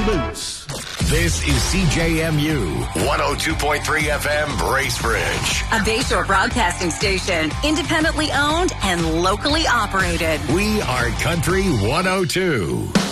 and boots. This is CJMU 102.3 FM Bracebridge. A Bayshore broadcasting station, independently owned and locally operated. We are Country 102.